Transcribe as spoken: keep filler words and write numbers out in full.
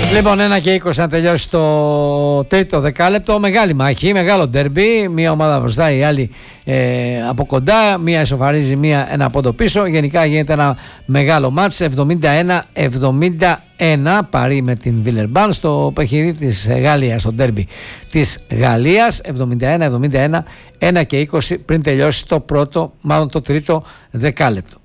Λοιπόν, ένα και είκοσι να τελειώσει το τρίτο δεκάλεπτο. Μεγάλη μάχη, μεγάλο ντερμπι. Μία ομάδα μπροστά, η άλλη ε, από κοντά. Μία ισοφαρίζει, μία ένα πόντο πίσω. Γενικά γίνεται ένα μεγάλο μάτς. εβδομήντα ένα εβδομήντα ένα Παρί με την Βιλερμπάν στο παιχνίδι της Γαλλίας, στο ντερμπι της Γαλλίας. εβδομήντα ένα εβδομήντα ένα, ένα και είκοσι πριν τελειώσει το πρώτο, μάλλον το τρίτο δεκάλεπτο.